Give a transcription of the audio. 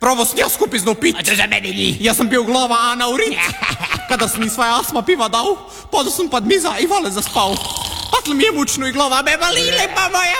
Probao sam ja skupiznu pit. A to za mene ni. Ja sam bio glava anaurit. Kada sam mi svoja astma piva dao, podao sam pod miza i vale zaspao. Patlo mi je mučno i glava me boli, lepa moja